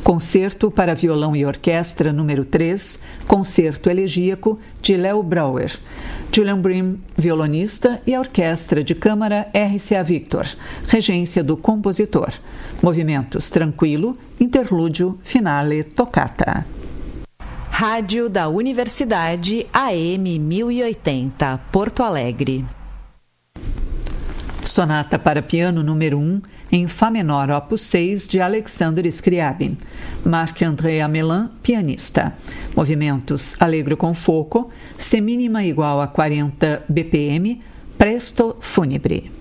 Concerto para Violão e Orquestra número 3, Concerto Elegíaco, de Léo Brauer. Julian Bream, violonista, e a Orquestra de Câmara RCA Victor, regência do compositor. Movimentos tranquilo, interlúdio, finale, toccata. Rádio da Universidade AM 1080, Porto Alegre. Sonata para piano número 1, em Fá menor, opus 6, de Alexander Scriabin. Marc-André Amelin, pianista. Movimentos allegro com foco, semínima igual a 40 bpm, presto fúnebre.